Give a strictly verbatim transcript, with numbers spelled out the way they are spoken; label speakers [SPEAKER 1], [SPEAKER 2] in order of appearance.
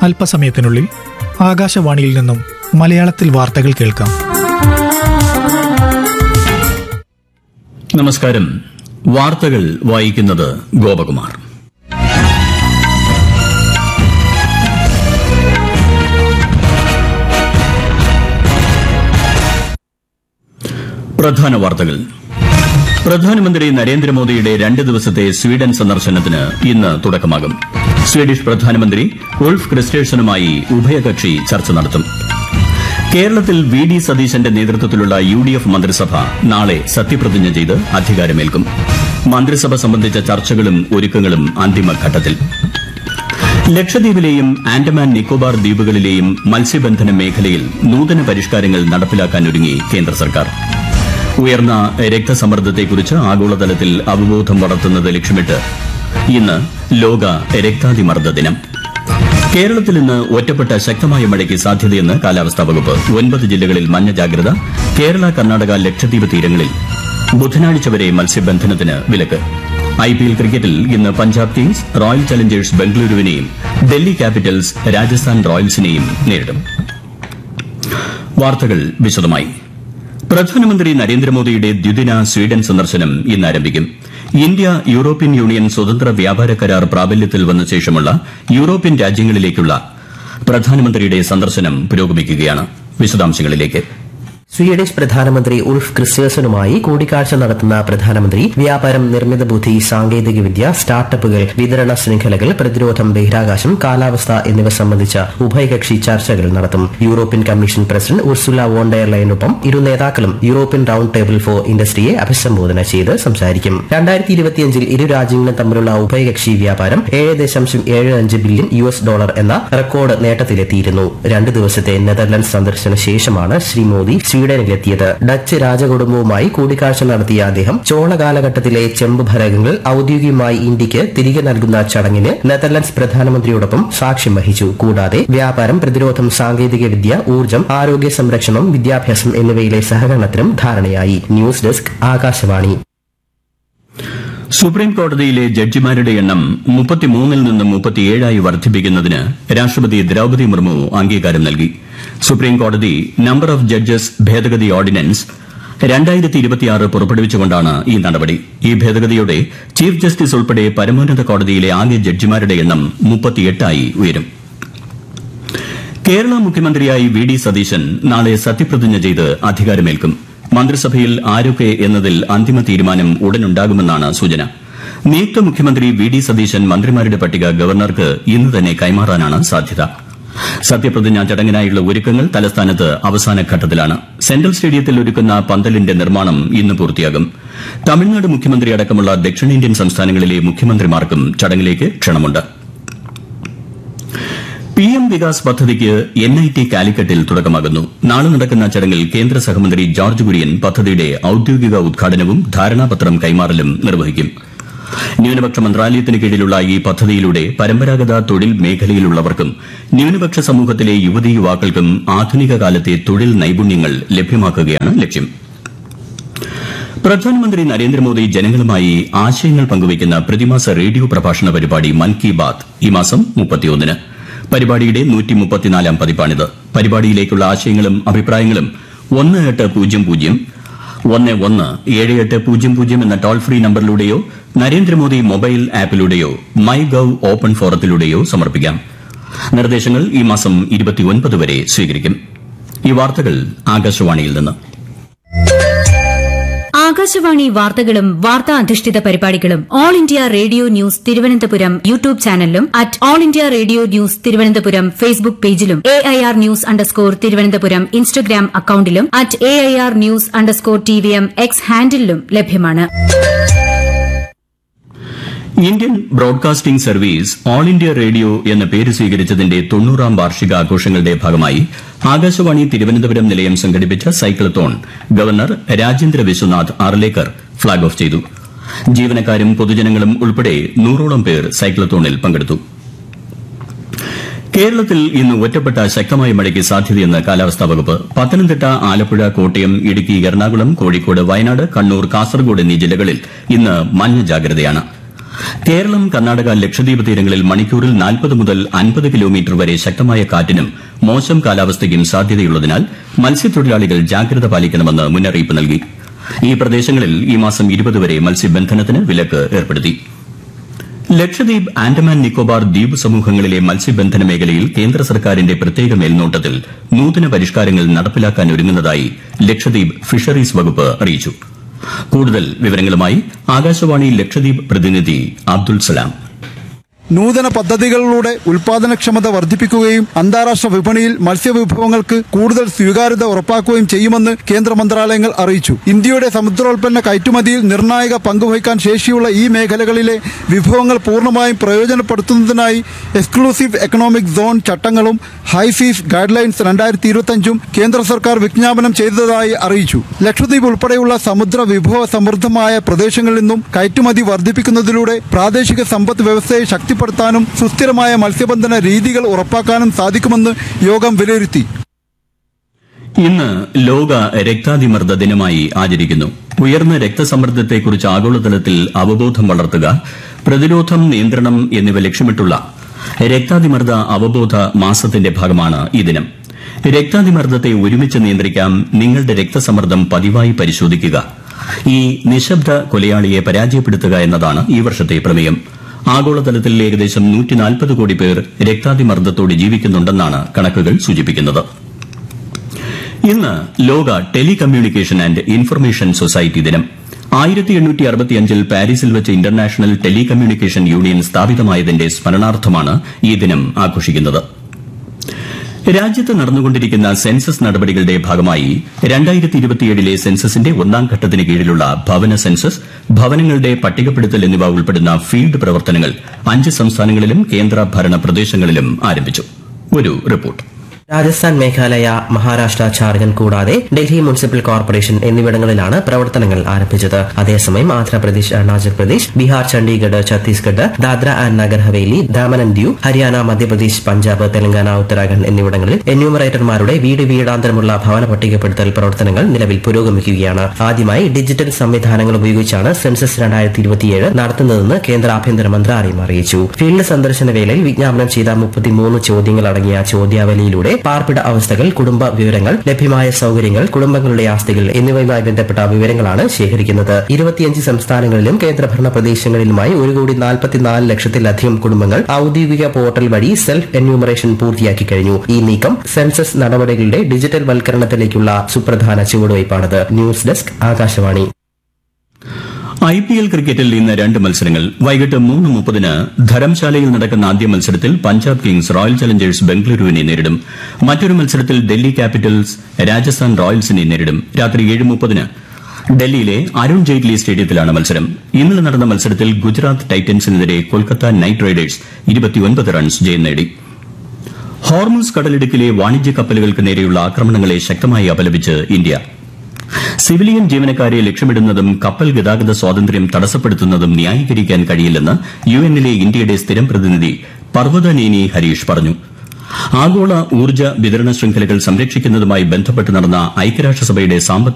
[SPEAKER 1] അല്പസമയത്തിനുള്ളിൽ ആകാശവാണിയിൽ നിന്നും മലയാളത്തിൽ വാർത്തകൾ കേൾക്കാം.
[SPEAKER 2] നമസ്കാരം. വാർത്തകൾ വായിക്കുന്നത് ഗോപകുമാർ. പ്രധാന വാർത്തകൾ. പ്രധാനമന്ത്രി നരേന്ദ്രമോദിയുടെ രണ്ട് ദിവസത്തെ സ്വീഡൻ സന്ദർശനത്തിന് ഇന്ന് തുടക്കമാകും. സ്വീഡിഷ് പ്രധാനമന്ത്രി ഉൾഫ് ക്രിസ്റ്റേഴ്സനുമായി ഉഭയകക്ഷി ചർച്ച നടത്തും. കേരളത്തിൽ വി ഡി സതീശന്റെ നേതൃത്വത്തിലുള്ള യു ഡി എഫ് മന്ത്രിസഭ നാളെ സത്യപ്രതിജ്ഞ ചെയ്ത് അധികാരമേൽക്കും. മന്ത്രിസഭ സംബന്ധിച്ച ചർച്ചകളും ഒരുക്കങ്ങളും അന്തിമഘട്ടത്തിൽ. ലക്ഷദ്വീപിലെയും ആൻഡമാൻ നിക്കോബാർ ദ്വീപുകളിലെയും മത്സ്യബന്ധന മേഖലയിൽ നൂതന പരിഷ്കാരങ്ങൾ നടപ്പിലാക്കാനൊരുങ്ങി കേന്ദ്ര സർക്കാർ. ഉയർന്ന രക്തസമ്മർദ്ദത്തെക്കുറിച്ച് ആഗോളതലത്തിൽ അവബോധം വളർത്തുന്നത് ലക്ഷ്യമിട്ട് ഇന്ന് ലോക രക്താതിമർദ്ദ ദിനം. കേരളത്തിൽ ഇന്ന് ഒറ്റപ്പെട്ട ശക്തമായ മഴയ്ക്ക് സാധ്യതയെന്ന് കാലാവസ്ഥാ വകുപ്പ്. ഒൻപത് ജില്ലകളിൽ മഞ്ഞ ജാഗ്രത. കേരള, കർണാടക, ലക്ഷദ്വീപ് തീരങ്ങളിൽ ബുധനാഴ്ച വരെ മത്സ്യബന്ധനത്തിന് വിലക്ക്. ഐ പി എൽ ക്രിക്കറ്റിൽ ഇന്ന് Punjab Kings royal Challengers ബംഗളൂരുവിനെയും Delhi Capitals Rajasthan റോയൽസിനെയും നേരിടും. വാർത്തകൾ വിശദമായി. പ്രധാനമന്ത്രി നരേന്ദ്രമോദിയുടെ ദ്വിദിന സ്വീഡൻ സന്ദർശനം ഇന്ന് ആരംഭിക്കും. ഇന്ത്യ യൂറോപ്യൻ യൂണിയൻ സ്വതന്ത്ര വ്യാപാര കരാർ പ്രാബല്യത്തിൽ വന്ന ശേഷമുള്ള യൂറോപ്യൻ രാജ്യങ്ങളിലേക്കുള്ള പ്രധാനമന്ത്രിയുടെ സന്ദർശനം പുരോഗമിക്കുകയാണ്. വിശദാംശങ്ങളിലേക്ക്.
[SPEAKER 3] സ്വീഡിഷ് പ്രധാനമന്ത്രി ഉൾഫ് ക്രിസ്റ്റേഴ്സനുമായി കൂടിക്കാഴ്ച നടത്തുന്ന പ്രധാനമന്ത്രി വ്യാപാരം, നിർമ്മിത ബുദ്ധി, സാങ്കേതികവിദ്യ, സ്റ്റാർട്ടപ്പുകൾ, വിതരണ ശൃംഖലകൾ, പ്രതിരോധം, ബഹിരാകാശം, കാലാവസ്ഥ എന്നിവ സംബന്ധിച്ച ഉഭയകക്ഷി ചർച്ചകൾ നടത്തും. European commission president Ursula von der ലയനൊപ്പം ഇരു നേതാക്കളും യൂറോപ്യൻ റൌണ്ട് ടേബിൾ ഫോർ ഇൻഡസ്ട്രിയെ അഭിസംബോധന ചെയ്ത് സംസാരിക്കും. രണ്ടായിരത്തി ഇരുപത്തിയഞ്ചിൽ ഇരു രാജ്യങ്ങളും തമ്മിലുള്ള ഉഭയകക്ഷി വ്യാപാരം ഏഴ് ദശാംശം ഏഴ് അഞ്ച് ബില്യൺ യു എസ് ഡോളർ എന്ന റെക്കോർഡ് നേട്ടത്തിലെത്തിയിരുന്നു. രണ്ട് ദിവസത്തെ നെതർലൻഡ്സ് സന്ദർശന ശേഷമാണ് ശ്രീ മോദി സ്വീഡനിലെത്തിയത്. ഡച്ച് രാജകുടുംബവുമായി കൂടിക്കാഴ്ച നടത്തിയ അദ്ദേഹം ചോള കാലഘട്ടത്തിലെ ചെമ്പ് ഫലകങ്ങൾ ഔദ്യോഗികമായി ഇന്ത്യക്ക് തിരികെ നൽകുന്ന ചടങ്ങിന് നെതർലൻഡ്സ് പ്രധാനമന്ത്രിയോടൊപ്പം സാക്ഷ്യം വഹിച്ചു. കൂടാതെ വ്യാപാരം, പ്രതിരോധം, സാങ്കേതികവിദ്യ, ഊർജ്ജം, ആരോഗ്യ സംരക്ഷണം, വിദ്യാഭ്യാസം എന്നിവയിലെ സഹകരണത്തിനും ധാരണയായി. News desk, Akashvani.
[SPEAKER 2] സുപ്രീം കോടതിയിലെ ജഡ്ജിമാരുടെ എണ്ണം മുപ്പത്തിമൂന്നിൽ നിന്ന് മുപ്പത്തിയേഴായി വർദ്ധിപ്പിക്കുന്നതിന് രാഷ്ട്രപതി ദ്രൌപദി മുർമു അംഗീകാരം നൽകി. സുപ്രീം കോടതി നമ്പർ ഓഫ് ജഡ്ജസ് ഭേദഗതി ഓർഡിനൻസ് രണ്ടായിരത്തി ഇരുപത്തിയാറ് പുറപ്പെടുവിച്ചുകൊണ്ടാണ് ഈ നടപടി. ഈ ഭേദഗതിയോടെ ചീഫ് ജസ്റ്റിസ് ഉൾപ്പെടെ പരമോന്നത കോടതിയിലെ ആകെ ജഡ്ജിമാരുടെ എണ്ണം മുപ്പത്തിയെട്ടായി ഉയരും. കേരള മുഖ്യമന്ത്രിയായി വി ഡി സതീശൻ നാളെ സത്യപ്രതിജ്ഞ ചെയ്ത് അധികാരമേൽക്കും. മന്ത്രിസഭയിൽ ആരൊക്കെ എന്നതിൽ അന്തിമ തീരുമാനം ഉടനുണ്ടാകുമെന്നാണ് സൂചന. നിയുക്ത മുഖ്യമന്ത്രി വി ഡി സതീശൻ മന്ത്രിമാരുടെ പട്ടിക ഗവർണർക്ക് ഇന്ന് തന്നെ കൈമാറാനാണ് സാധ്യത. സത്യപ്രതിജ്ഞാ ചടങ്ങിനായുള്ള ഒരുക്കങ്ങൾ തലസ്ഥാനത്ത് അവസാന ഘട്ടത്തിലാണ്. സെൻട്രൽ സ്റ്റേഡിയത്തിൽ ഒരുക്കുന്ന പന്തലിന്റെ നിർമ്മാണം ഇന്ന് പൂർത്തിയാകും. തമിഴ്നാട് മുഖ്യമന്ത്രി അടക്കമുള്ള ദക്ഷിണേന്ത്യൻ സംസ്ഥാനങ്ങളിലെ മുഖ്യമന്ത്രിമാർക്കും ചടങ്ങിലേക്ക് ക്ഷണമുണ്ട്. പി എം വികാസ് പദ്ധതിക്ക് എൻ ഐ ടി കാലിക്കറ്റിൽ തുടക്കമാകുന്നു. നാളെ നടക്കുന്ന ചടങ്ങിൽ കേന്ദ്ര സഹമന്ത്രി ജോർജ് കുര്യൻ പദ്ധതിയുടെ ഔദ്യോഗിക ഉദ്ഘാടനവും ധാരണാപത്രം കൈമാറലും നിർവഹിക്കും. ന്യൂനപക്ഷ മന്ത്രാലയത്തിന് കീഴിലുള്ള ഈ പദ്ധതിയിലൂടെ പരമ്പരാഗത തൊഴിൽ മേഖലയിലുള്ളവർക്കും ന്യൂനപക്ഷ സമൂഹത്തിലെ യുവതീ യുവാക്കൾക്കും ആധുനിക കാലത്തെ തൊഴിൽ നൈപുണ്യങ്ങൾ ലഭ്യമാക്കുകയാണ് ലക്ഷ്യം. പ്രധാനമന്ത്രി നരേന്ദ്രമോദി ജനങ്ങളുമായി ആശയങ്ങൾ പങ്കുവയ്ക്കുന്ന പ്രതിമാസ റേഡിയോ പ്രഭാഷണ പരിപാടി മൻ കി ബാത് ഈ മാസം മുപ്പത്തിയൊന്നിന്. പരിപാടിയുടെ നൂറ്റി മുപ്പത്തിനാലാം പതിപ്പാണിത്. പരിപാടിയിലേക്കുള്ള ആശയങ്ങളും അഭിപ്രായങ്ങളും ഒന്ന് എട്ട് പൂജ്യം പൂജ്യം ഒന്ന് ഒന്ന് ഏഴ് എട്ട് പൂജ്യം പൂജ്യം എന്ന toll free നമ്പറിലൂടെയോ Narendra Modi mobile ആപ്പിലൂടെയോ my gov open ഫോറത്തിലൂടെയോ സമർപ്പിക്കാം. നിർദ്ദേശങ്ങൾ ഈ മാസം ഇരുപത്തിയൊൻപത് വരെ സ്വീകരിക്കും. ഈ വാർത്തകൾ ആകാശവാണിയിൽ നിന്ന്.
[SPEAKER 4] ആകാശവാണി വാർത്തകളും വാർത്താ അധിഷ്ഠിത പരിപാടികളും all India radio news Thiruvananthapuram YouTube ചാനലിലും at all India radio news Thiruvananthapuram Facebook പേജിലും A I R news underscore Thiruvananthapuram Instagram അക്കൌണ്ടിലും at A I R news underscore T V M X ഹാൻഡിലും ലഭ്യമാണ്.
[SPEAKER 2] Indian broadcasting service all India radio എന്ന പേര് സ്വീകരിച്ചതിന്റെ തൊണ്ണൂറാം വാർഷികാഘോഷങ്ങളുടെ ഭാഗമായി ആകാശവാണി തിരുവനന്തപുരം നിലയം സംഘടിപ്പിച്ച cyclothon governor Rajendra Vishwanath Arlekar flag off ചെയ്തു. ജീവനക്കാരും പൊതുജനങ്ങളും ഉൾപ്പെടെ നൂറോളം പേർ സൈക്ലത്തോണിൽ പങ്കെടുത്തു. കേരളത്തിൽ ഇന്ന് ഒറ്റപ്പെട്ട ശക്തമായ മഴയ്ക്ക് സാധ്യതയെന്ന് കാലാവസ്ഥാ വകുപ്പ്. പത്തനംതിട്ട, ആലപ്പുഴ, കോട്ടയം, ഇടുക്കി, എറണാകുളം, കോഴിക്കോട്, വയനാട്, കണ്ണൂർ, കാസർഗോഡ് എന്നീ ജില്ലകളിൽ ഇന്ന് മഞ്ഞ ജാഗ്രതയാണ്. കേരളം കർണാടക ലക്ഷദ്വീപ് തീരങ്ങളിൽ മണിക്കൂറിൽ നാൽപ്പത് മുതൽ അൻപത് കിലോമീറ്റർ വരെ ശക്തമായ കാറ്റിനും മോശം കാലാവസ്ഥയ്ക്കും സാധ്യതയുള്ളതിനാൽ മത്സ്യത്തൊഴിലാളികൾ ജാഗ്രത പാലിക്കണമെന്ന് മുന്നറിയിപ്പ് നൽകി. ഈ പ്രദേശങ്ങളിൽ ഈ മാസം ഇരുപത് വരെ മത്സ്യബന്ധനത്തിന് വിലക്ക് ഏർപ്പെടുത്തി. ലക്ഷദ്വീപ്, ആൻഡമാൻ നിക്കോബാർ ദ്വീപ് സമൂഹങ്ങളിലെ മത്സ്യബന്ധന മേഖലയിൽ കേന്ദ്ര സർക്കാരിന്റെ പ്രത്യേക മേൽനോട്ടത്തിൽ നൂതന പരിഷ്കാരങ്ങൾ നടപ്പിലാക്കാനൊരുങ്ങുന്നതായി ലക്ഷദ്വീപ് ഫിഷറീസ് വകുപ്പ് അറിയിച്ചു. കൂടുതൽ വിവരങ്ങളുമായി ആകാശവാണി ലക്ഷദ്വീപ് പ്രതിനിധി അബ്ദുൽ സലാം.
[SPEAKER 5] നൂതന പദ്ധതികളിലൂടെ ഉൽപാദനക്ഷമത വർദ്ധിപ്പിക്കുകയും അന്താരാഷ്ട്ര വിപണിയിൽ മത്സ്യവിഭവങ്ങൾക്ക് കൂടുതൽ സ്വീകാര്യത ഉറപ്പാക്കുകയും ചെയ്യുമെന്ന് കേന്ദ്ര മന്ത്രാലയങ്ങൾ അറിയിച്ചു. ഇന്ത്യയുടെ സമുദ്രോൽപ്പന്ന കയറ്റുമതിയിൽ നിർണായക പങ്കുവഹിക്കാൻ ശേഷിയുള്ള ഈ മേഖലകളിലെ വിഭവങ്ങൾ പൂർണ്ണമായും പ്രയോജനപ്പെടുത്തുന്നതിനായി എക്സ്ക്ലൂസീവ് എക്കണോമിക് സോൺ ചട്ടങ്ങളും ഹൈസീസ് ഗൈഡ് ലൈൻസ് രണ്ടായിരത്തി ഇരുപത്തിയഞ്ചും കേന്ദ്ര സർക്കാർ വിജ്ഞാപനം ചെയ്തതായി അറിയിച്ചു. ലക്ഷദ്വീപ് ഉൾപ്പെടെയുള്ള സമുദ്ര വിഭവ സമൃദ്ധമായ പ്രദേശങ്ങളിൽ നിന്നും കയറ്റുമതി വർദ്ധിപ്പിക്കുന്നതിലൂടെ പ്രാദേശിക സമ്പദ് വ്യവസ്ഥയെ ശക്തി പ്പെടുത്താനും സുസ്ഥിരമായ മത്സ്യബന്ധന രീതികൾ ഉറപ്പാക്കാനും സാധിക്കുമെന്ന് യോഗം വിലയിരുത്തി.
[SPEAKER 2] ഇന്ന് ലോക രക്താതിമർദ്ദ ദിനമായി ആചരിക്കുന്നു. ഉയർന്ന രക്തസമ്മർദ്ദത്തെക്കുറിച്ച് ആഗോളതലത്തിൽ അവബോധം വളർത്തുക, പ്രതിരോധം, നിയന്ത്രണം എന്നിവ ലക്ഷ്യമിട്ടുള്ള രക്താതിമർദ്ദ അവബോധ മാസത്തിന്റെ ഭാഗമാണ് ഈ ദിനം. രക്താതിമർദ്ദത്തെ ഒരുമിച്ച് നിയന്ത്രിക്കാം. നിങ്ങളുടെ രക്തസമ്മർദ്ദം പതിവായി പരിശോധിക്കുക. ഈ നിശബ്ദ കൊലയാളിയെ പരാജയപ്പെടുത്തുക എന്നതാണ് ഈ വർഷത്തെ പ്രമേയം. ആഗോളതലത്തിൽ ഏകദേശം നൂറ്റി നാൽപ്പത് കോടി പേർ രക്താതിമർദ്ദത്തോടെ ജീവിക്കുന്നുണ്ടെന്നാണ് കണക്കുകൾ സൂചിപ്പിക്കുന്നത്. ഇന്ന് ലോക ടെലികമ്മ്യൂണിക്കേഷൻ ആന്റ് ഇൻഫർമേഷൻ സൊസൈറ്റി ദിനം. ആയിരത്തി എണ്ണൂറ്റി അറുപത്തിയഞ്ചിൽ പാരീസിൽ വെച്ച് ഇന്റർനാഷണൽ ടെലികമ്മ്യൂണിക്കേഷൻ യൂണിയൻ സ്ഥാപിതമായതിന്റെ സ്മരണാർത്ഥമാണ് ഈ ദിനം ആഘോഷിക്കുന്നത്. രാജ്യത്ത് നടന്നുകൊണ്ടിരിക്കുന്ന സെൻസസ് നടപടികളുടെ ഭാഗമായി രണ്ടായിരത്തി ഇരുപത്തിയേഴിലെ സെൻസസിന്റെ ഒന്നാം ഘട്ടത്തിന് കീഴിലുള്ള ഭവന സെൻസസ്, ഭവനങ്ങളുടെ പട്ടികപ്പെടുത്തൽ എന്നിവ ഉൾപ്പെടുന്ന ഫീൽഡ് പ്രവർത്തനങ്ങൾ അഞ്ച് സംസ്ഥാനങ്ങളിലും കേന്ദ്രഭരണ പ്രദേശങ്ങളിലും ആരംഭിച്ചു. ഒരു റിപ്പോർട്ട്.
[SPEAKER 3] രാജസ്ഥാൻ, മേഘാലയ, മഹാരാഷ്ട്ര, ഝാർഖണ്ഡ് കൂടാതെ ഡൽഹി മുനിസിപ്പൽ കോർപ്പറേഷൻ എന്നിവിടങ്ങളിലാണ് പ്രവർത്തനങ്ങൾ ആരംഭിച്ചത്. അതേസമയം ആന്ധ്രാപ്രദേശ്, അരുണാചൽ പ്രദേശ്, ബീഹാർ, ചണ്ഡീഗഡ്, ഛത്തീസ്ഗഡ്, ദാദ്ര ആൻഡ് നഗർ ഹവേലി, ദാമൻ ആൻഡ് ദിയു, ഹരിയാന, മധ്യപ്രദേശ്, പഞ്ചാബ്, തെലങ്കാന, ഉത്തരാഖണ്ഡ് എന്നിവിടങ്ങളിൽ എന്യൂമറേറ്റർമാരുടെ വീട് വീടാന്തരമുള്ള ഭവന പട്ടികപ്പെടുത്തൽ പ്രവർത്തനങ്ങൾ നിലവിൽ പുരോഗമിക്കുകയാണ്. ആദ്യമായി ഡിജിറ്റൽ സംവിധാനങ്ങൾ ഉപയോഗിച്ചാണ് സെൻസസ് രണ്ടായിരത്തി ഇരുപത്തിയേഴ് നടത്തുന്നതെന്ന് കേന്ദ്ര ആഭ്യന്തര മന്ത്രാലയം അറിയിച്ചു. ഫീൽഡ് സന്ദർശന വേളയിൽ വിജ്ഞാപനം ചെയ്ത മുപ്പത്തിമൂന്ന് ചോദ്യങ്ങൾ അടങ്ങിയ ചോദ്യാവലിയിലൂടെ പാർപ്പിട അവസ്ഥകൾ, കുടുംബ വിവരങ്ങൾ, ലഭ്യമായ സൌകര്യങ്ങൾ, കുടുംബങ്ങളുടെ ആസ്തികൾ എന്നിവയുമായി ബന്ധപ്പെട്ട വിവരങ്ങളാണ് ശേഖരിക്കുന്നത്. ഇരുപത്തിയഞ്ച് സംസ്ഥാനങ്ങളിലും കേന്ദ്രഭരണ പ്രദേശങ്ങളിലുമായി ഒരു കോടി നാൽപ്പത്തിനാല് ലക്ഷത്തിലധികം കുടുംബങ്ങൾ ഔദ്യോഗിക പോർട്ടൽ വഴി സെൽഫ് എന്യൂമറേഷൻ പൂർത്തിയാക്കി കഴിഞ്ഞു. ഈ നീക്കം സെൻസസ് നടപടികളുടെ ഡിജിറ്റൽ വൽക്കരണത്തിലേക്കുള്ള സുപ്രധാന ചുവടുവയ്പാണിത്. News desk, Akashvani.
[SPEAKER 2] I P L ക്രിക്കറ്റിൽ ഇന്ന് രണ്ട് മത്സരങ്ങൾ. വൈകിട്ട് മൂന്ന് മുപ്പതിന് ധരംശാലയിൽ നടക്കുന്ന ആദ്യ മത്സരത്തിൽ പഞ്ചാബ് കിങ്സ് റോയൽ ചലഞ്ചേഴ്സ് ബംഗളൂരുവിനെ നേരിടും. മറ്റൊരു മത്സരത്തിൽ ഡൽഹി ക്യാപിറ്റൽസ് രാജസ്ഥാൻ റോയൽസിനെ നേരിടും. രാത്രി ഏഴ് മുപ്പതിന് ഡൽഹിയിലെ അരുൺ ജെയ്റ്റ്ലി സ്റ്റേഡിയത്തിലാണ് മത്സരം. ഇന്നലെ നടന്ന മത്സരത്തിൽ ഗുജറാത്ത് ടൈറ്റൻസിനെതിരെ കൊൽക്കത്ത നൈറ്റ് റൈഡേഴ്സ് ഇരുപത്തിയൊൻപത് റൺസ് ജയം നേടി. ഹോർമുസ് കടലിടുക്കിലെ വാണിജ്യ കപ്പലുകൾക്ക് നേരെയുള്ള ആക്രമണങ്ങളെ ശക്തമായി അപലപിച്ച് ഇന്ത്യ. സിവിലിയൻ ജീവനക്കാരെ ലക്ഷ്യമിടുന്നതും കപ്പൽ ഗതാഗത സ്വാതന്ത്ര്യം തടസ്സപ്പെടുത്തുന്നതും ന്യായീകരിക്കാൻ കഴിയില്ലെന്ന് യു എന്നിലെ ഇന്ത്യയുടെ സ്ഥിരം പ്രതിനിധി പർവ്വതനേനി ഹരീഷ് പറഞ്ഞു. ആഗോള ഊർജ്ജ വിതരണ ശൃംഖലകൾ സംരക്ഷിക്കുന്നതുമായി ബന്ധപ്പെട്ട് നടന്ന ഐക്യരാഷ്ട്രസഭയുടെ സാമ്പത്തിക